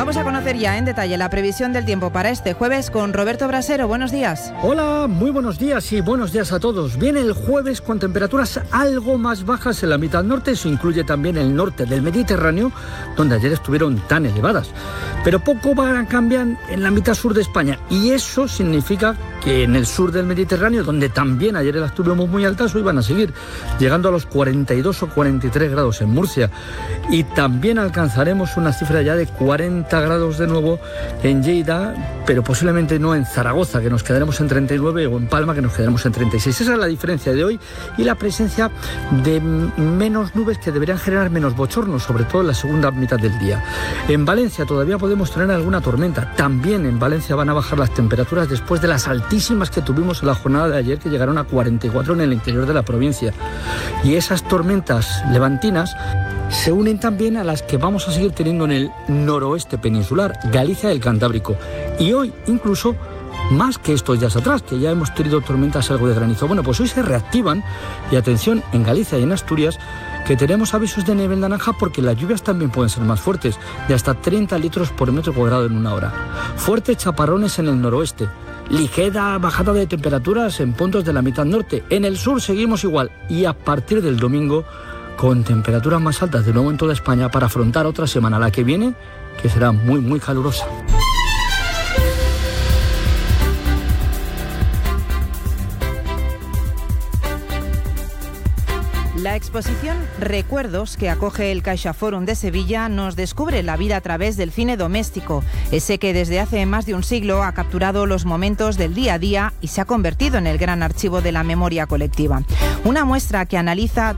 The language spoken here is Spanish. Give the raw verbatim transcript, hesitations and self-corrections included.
Vamos a conocer ya en detalle la previsión del tiempo para este jueves con Roberto Brasero. Buenos días. Hola, muy buenos días y buenos días a todos. Viene el jueves con temperaturas algo más bajas en la mitad norte. Eso incluye también el norte del Mediterráneo, donde ayer estuvieron tan elevadas. Pero poco van a cambiar en la mitad sur de España. Y eso significa que en el sur del Mediterráneo, donde también ayer las tuvimos muy altas, hoy van a seguir llegando a los cuarenta y dos o cuarenta y tres grados en Murcia. Y también alcanzaremos una cifra ya de cuarenta grados de nuevo en Lleida, pero posiblemente no en Zaragoza, que nos quedaremos en treinta y nueve, o en Palma, que nos quedaremos en treinta y seis. Esa es la diferencia de hoy y la presencia de menos nubes que deberían generar menos bochornos, sobre todo en la segunda mitad del día. En Valencia todavía podemos tener alguna tormenta. También en Valencia van a bajar las temperaturas después de las altísimas que tuvimos en la jornada de ayer, que llegaron a cuarenta y cuatro en el interior de la provincia. Y esas tormentas levantinas se unen también a las que vamos a seguir teniendo en el noroeste peninsular, Galicia y el Cantábrico. Y hoy incluso más que estos días atrás, que ya hemos tenido tormentas algo de granizo. Bueno, pues hoy se reactivan, y atención, en Galicia y en Asturias, que tenemos avisos de nivel naranja porque las lluvias también pueden ser más fuertes, de hasta treinta litros por metro cuadrado en una hora. Fuertes chaparrones en el noroeste. Ligera bajada de temperaturas en puntos de la mitad norte. En el sur seguimos igual, y a partir del domingo con temperaturas más altas de nuevo en toda España para afrontar otra semana, la que viene, que será muy, muy calurosa. La exposición Recuerdos que acoge el CaixaForum de Sevilla nos descubre la vida a través del cine doméstico, ese que desde hace más de un siglo ha capturado los momentos del día a día y se ha convertido en el gran archivo de la memoria colectiva. Una muestra que analiza